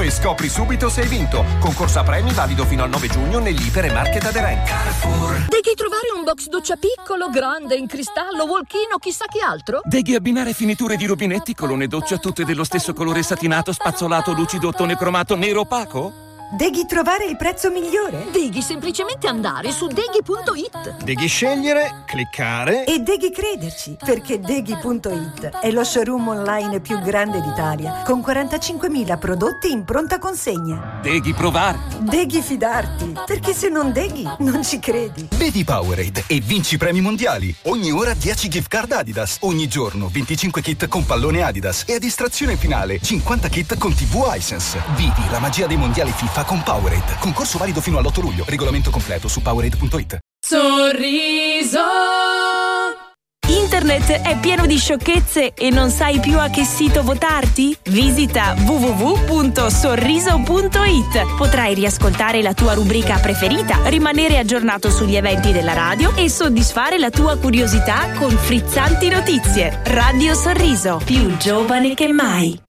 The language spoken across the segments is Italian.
e scopri subito se hai vinto. Concorso a premi valido fino al 9 giugno nell'Iper e Market aderenti. Carrefour. Devi trovare un box doccia piccolo, grande, in cristallo, walk-in, chissà che altro. Devi abbinare finiture di rubinetti, colonne doccia tutte dello stesso colore satinato, spazzolato, lucido, ottone cromato, nero opaco. Devi trovare il prezzo migliore? Devi semplicemente andare su deghi.it. Devi scegliere, cliccare e devi crederci, perché deghi.it è lo showroom online più grande d'Italia, con 45.000 prodotti in pronta consegna. Devi provare. Devi fidarti, perché se non deghi non ci credi. Bevi Powerade e vinci premi mondiali. Ogni ora 10 gift card Adidas. Ogni giorno 25 kit con pallone Adidas. E a distrazione finale 50 kit con TV Hisense. Vivi la magia dei mondiali FIFA con Powerade. Concorso valido fino all'8 luglio. Regolamento completo su Powerade.it. Sorriso. Internet è pieno di sciocchezze e non sai più a che sito votarti? Visita www.sorriso.it. Potrai riascoltare la tua rubrica preferita, rimanere aggiornato sugli eventi della radio e soddisfare la tua curiosità con frizzanti notizie. Radio Sorriso, più giovane che mai.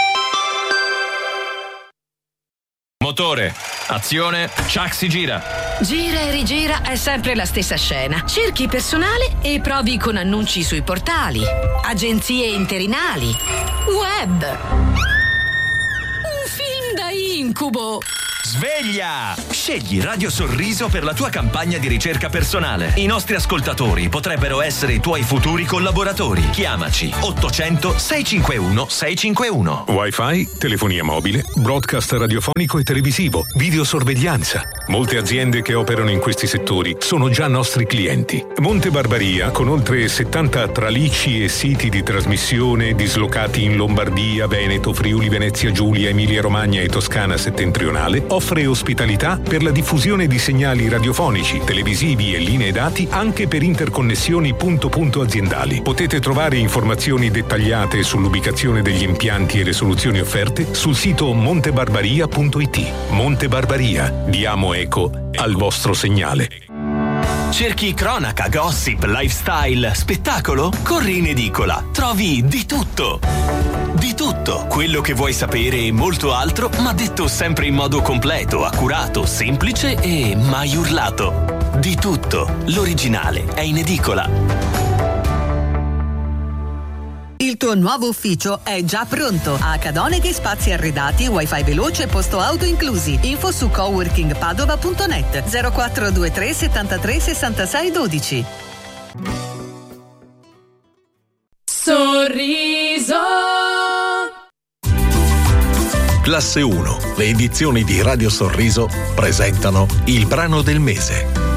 Motore, azione, Chuck si gira. Gira e rigira è sempre la stessa scena. Cerchi personale e provi con annunci sui portali, agenzie interinali, web. Un film da incubo. Sveglia! Scegli Radio Sorriso per la tua campagna di ricerca personale. I nostri ascoltatori potrebbero essere i tuoi futuri collaboratori. Chiamaci 800 651 651. Wi-Fi, telefonia mobile, broadcast radiofonico e televisivo, videosorveglianza. Molte aziende che operano in questi settori sono già nostri clienti. Monte Barbaria, con oltre 70 tralicci e siti di trasmissione dislocati in Lombardia, Veneto, Friuli, Venezia Giulia, Emilia Romagna e Toscana settentrionale, offre ospitalità per la diffusione di segnali radiofonici, televisivi e linee dati anche per interconnessioni punto-punto aziendali. Potete trovare informazioni dettagliate sull'ubicazione degli impianti e le soluzioni offerte sul sito montebarbaria.it. Monte Barbaria, diamo eco al vostro segnale. Cerchi cronaca, gossip, lifestyle, spettacolo? Corri in edicola, trovi di tutto. Di tutto, quello che vuoi sapere e molto altro, ma detto sempre in modo completo, accurato, semplice e mai urlato. Di tutto, l'originale è in edicola. Il tuo nuovo ufficio è già pronto. A Cadoneghi spazi arredati, wifi veloce e posto auto inclusi. Info su coworkingpadova.net 0423 73 66 12. Sorriso. Classe 1, le edizioni di Radio Sorriso presentano il brano del mese.